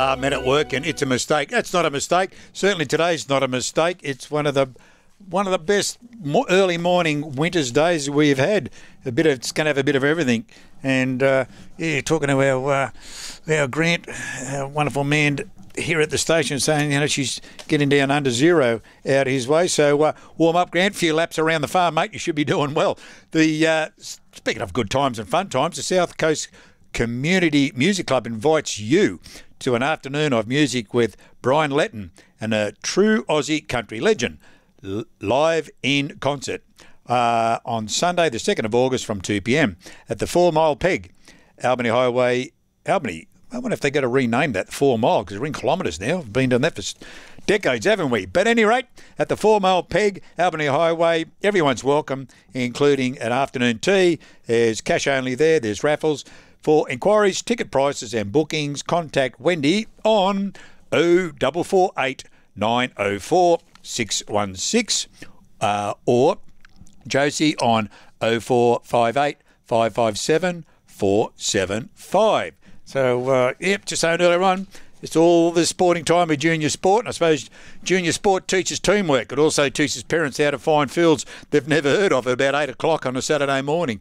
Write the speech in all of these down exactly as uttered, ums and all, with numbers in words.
uh, men at work, and it's a mistake. That's not a mistake. Certainly today's not a mistake. It's one of the one of the best mo- early morning winter's days we've had. A bit of, it's going to have a bit of everything. And uh, yeah, talking to our uh, our Grant, our wonderful man here at the station, saying you know she's getting down under zero out his way. So uh, warm up, Grant. Few laps around the farm, mate. You should be doing well. The uh, speaking of good times and fun times, the South Coast Community Music Club invites you to an afternoon of music with Brian Letton and a true Aussie country legend, l- live in concert uh, on Sunday the second of August from two p.m. at the Four Mile Peg, Albany Highway, Albany. I wonder if they got to rename that Four Mile, because we're in kilometres now. We've been doing that for decades, haven't we? But at any rate, at the Four Mile Peg, Albany Highway, everyone's welcome, including an afternoon tea. There's cash only there. There's raffles. For inquiries, ticket prices and bookings, contact Wendy on oh four four eight, nine oh four, six one six uh, or Josie on oh four five eight, five five seven, four seven five. So, uh, yep, just saying earlier on, it's all the sporting time with junior sport. And I suppose junior sport teaches teamwork. It also teaches parents how to find fields they've never heard of at about eight o'clock on a Saturday morning.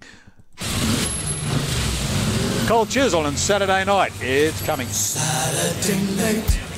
Cold Chisel on Saturday night. It's coming. Saturday night.